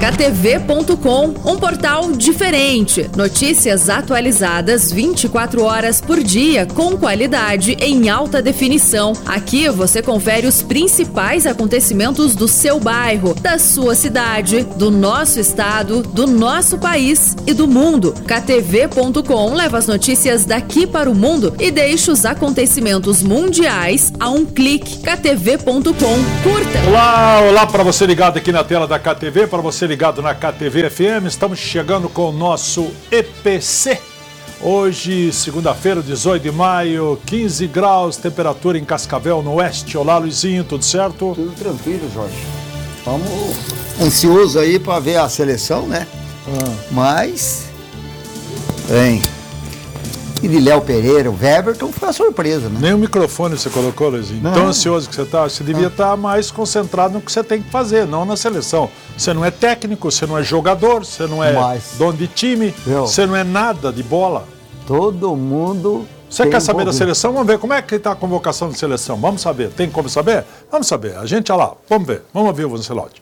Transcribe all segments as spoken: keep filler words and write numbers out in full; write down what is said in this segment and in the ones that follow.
K T V ponto com, um portal diferente. Notícias atualizadas vinte e quatro horas por dia, com qualidade em alta definição. Aqui você confere os principais acontecimentos do seu bairro, da sua cidade, do nosso estado, do nosso país e do mundo. K T V ponto com leva as notícias daqui para o mundo e deixa os acontecimentos mundiais a um clique. K T V ponto com. Curta! Olá, olá para você ligado aqui na tela da K T V, para você ligado na K T V F M. Estamos chegando com o nosso E P C. Hoje, segunda-feira, dezoito de maio, quinze graus, temperatura em Cascavel, no oeste. Olá, Luizinho, tudo certo? Tudo tranquilo, Jorge. Vamos ansioso aí para ver a seleção, né? Ah. Mas, bem, e de Léo Pereira, o Weberton foi a surpresa, né? Nem o microfone você colocou, Luizinho. Não. Tão ansioso que você está, você devia estar tá mais concentrado no que você tem que fazer, não na seleção. Você não é técnico, você não é jogador, você não é Mas, dono de time, eu, você não é nada de bola. Todo mundo... Você quer saber da seleção? Vamos ver como é que está a convocação de seleção. Vamos saber. Tem como saber? Vamos saber. A gente, olha lá. Vamos ver. Vamos ouvir o Vancelotti.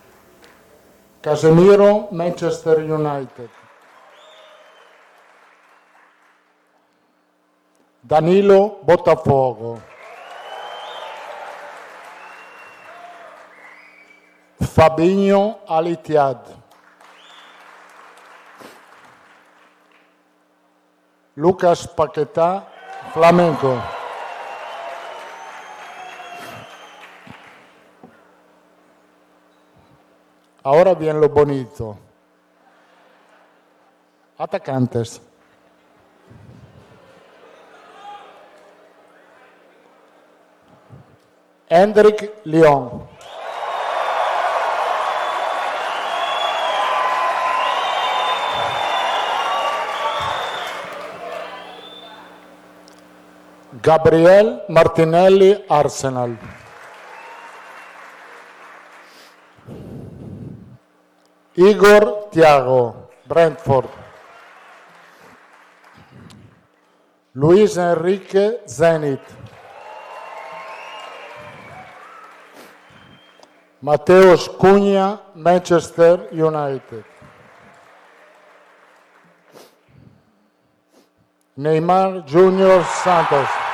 Casemiro, Manchester United. Danilo, Botafogo. Fabinho, Al Ittihad. Lucas Paquetá, Flamengo. Ahora bien lo bonito. Atacantes. Hendrik Lyon. Gabriel Martinelli, Arsenal. Igor Thiago, Brentford. Luis Enrique, Zenit. Mateus Cunha, Manchester United. Neymar Junior Santos.